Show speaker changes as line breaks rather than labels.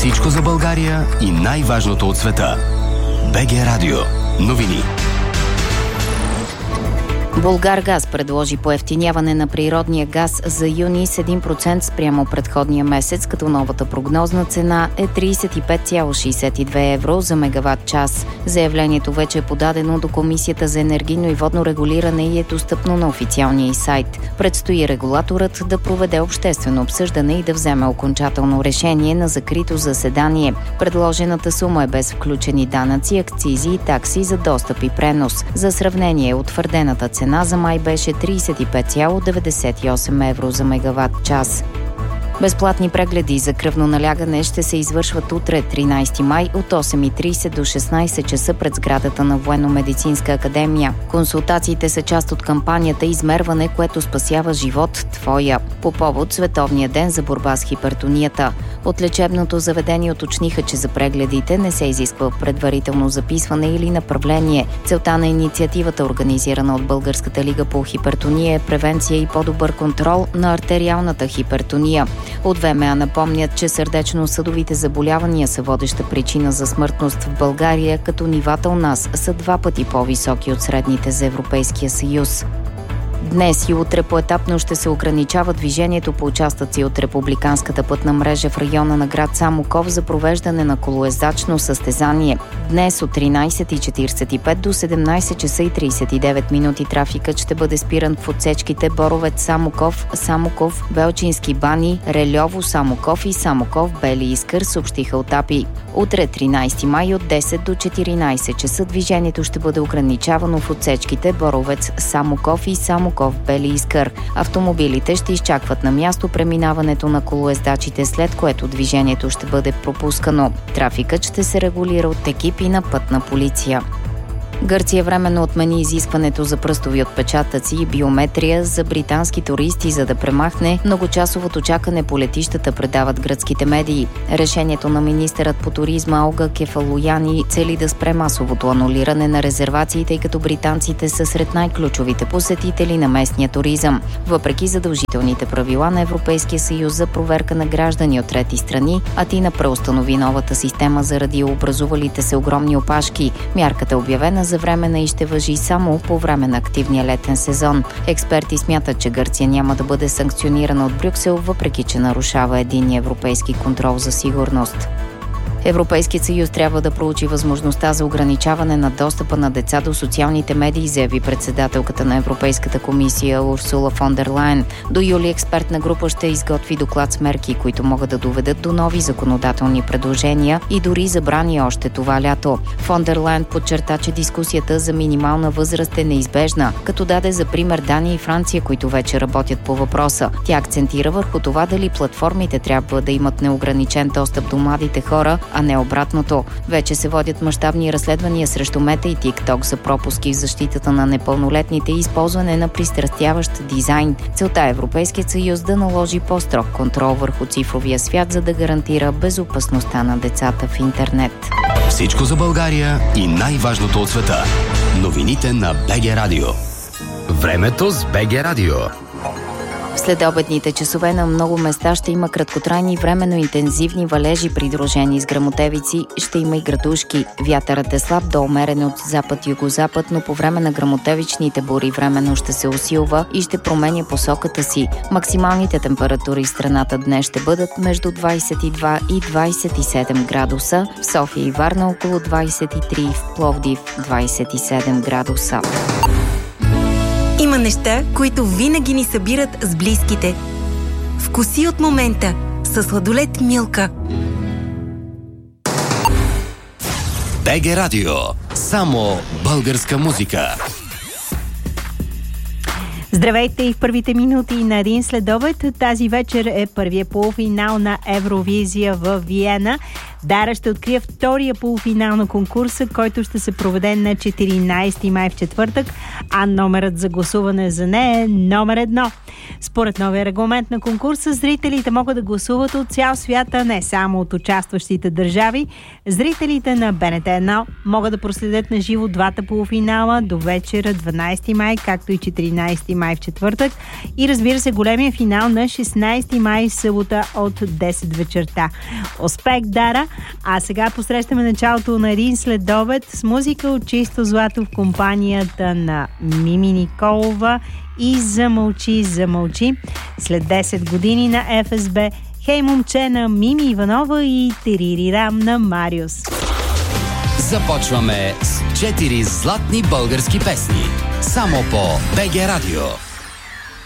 Всичко за България и най-важното от света. БГ Радио. Новини.
Булгаргаз предложи поевтиняване на природния газ за юни с 1% спрямо предходния месец, като новата прогнозна цена е 35,62 евро за мегаватт час. Заявлението вече е подадено до Комисията за енергийно и водно регулиране и е достъпно на официалния сайт. Предстои регулаторът да проведе обществено обсъждане и да вземе окончателно решение на закрито заседание. Предложената сума е без включени данъци, акцизи и такси за достъп и пренос. За сравнение, утвърдената цена за май беше 35,98 евро за мегаватт час. Безплатни прегледи за кръвно налягане ще се извършват утре, 13 май, от 8:30 до 16 часа пред сградата на Военно-медицинска академия. Консултациите са част от кампанията "Измерване, което спасява живот твоя" по повод Световния ден за борба с хипертонията. От лечебното заведение уточниха, че за прегледите не се изисква предварително записване или направление. Целта на инициативата, организирана от Българската лига по хипертония, е превенция и по-добър контрол на артериалната хипертония. От ВМА напомнят, че сърдечно-съдовите заболявания са водеща причина за смъртност в България, като нивата у нас са 2 пъти по-високи от средните за Европейския съюз. Днес и утре поетапно ще се ограничава движението по участъци от републиканската пътна мрежа в района на град Самоков за провеждане на колоездачно състезание. Днес от 13:45 до 17 часа и 39 минути трафикът ще бъде спиран в отсечките Боровец Самоков, Самоков, Белчински бани, Рельово Самоков и Самоков Бели Искър, съобщиха от АПИ. Утре 13 май от 10 до 14 часа движението ще бъде ограничавано в отсечките Боровец Самоков и Самоков Бели Искър. Автомобилите ще изчакват на място преминаването на колоездачите, след което движението ще бъде пропускано. Трафикът ще се регулира от екипи на пътна полиция. Гърция временно отмени изискването за пръстови отпечатъци и биометрия за британски туристи, за да премахне многочасовото чакане по летищата, предават гръцките медии. Решението на министърът по туризма Олга Кефалояни цели да спре масовото анулиране на резервации, тъй като британците са сред най-ключовите посетители на местния туризъм. Въпреки задължителните правила на Европейския съюз за проверка на граждани от трети страни, Атина преустанови новата система заради образувалите се огромни опашки. Мярката е обявена за временна и ще важи само по време на активния летен сезон. Експерти смятат, че Гърция няма да бъде санкционирана от Брюксел, въпреки че нарушава единния европейски контрол за сигурност. Европейският съюз трябва да проучи възможността за ограничаване на достъпа на деца до социалните медии, заяви председателката на Европейската комисия Урсула фон дер Лайен. До юли експертна група ще изготви доклад с мерки, които могат да доведат до нови законодателни предложения и дори забрани още това лято. Фон дер Лайен подчерта, че дискусията за минимална възраст е неизбежна, като даде за пример Дания и Франция, които вече работят по въпроса. Тя акцентира върху това дали платформите трябва да имат неограничен достъп до младите хора, а не обратното. Вече се водят мащабни разследвания срещу Мета и TikTok за пропуски в защитата на непълнолетните и използване на пристрастяващ дизайн. Целта е Европейският съюз да наложи по-строг контрол върху цифровия свят, за да гарантира безопасността на децата в интернет.
Всичко за България и най-важното от света. Новините на БГ Радио. Времето с БГ Радио.
В следобедните часове на много места ще има краткотрайни временно интензивни валежи, придружени с гръмотевици. Ще има и градушки. Вятърът е слаб до умерен от запад-югозапад, но по време на гръмотевичните бури временно ще се усилва и ще променя посоката си. Максималните температури в страната днес ще бъдат между 22 и 27 градуса. В София и Варна около 23, в Пловдив 27 градуса.
Има неща, които винаги ни събират с близките. Вкуси от момента със сладолед Милка.
БГ Радио. Само българска музика.
Здравейте и в първите минути на един следобед. Тази вечер е първия полуфинал на Евровизия в Виена. Дара ще открие втория полуфинал на конкурса, който ще се проведе на 14 май в четвъртък, а номерът за гласуване за нея е номер 1. Според новия регламент на конкурса, зрителите могат да гласуват от цял свят, а не само от участващите държави. Зрителите на БНТ1 могат да проследят на живо двата полуфинала до вечера 12 май, както и 14 май в четвъртък и разбира се големия финал на 16 май събота от 10 вечерта. Успех, Дара! А сега посрещаме началото на един следобед с музика от чисто злато в компанията на Мими Николова и Замълчи, замълчи. След 10 години на ФСБ, Хей момче на Мими Иванова и Теририрам на Мариус.
Започваме с 4 златни български песни. Само по БГ Радио.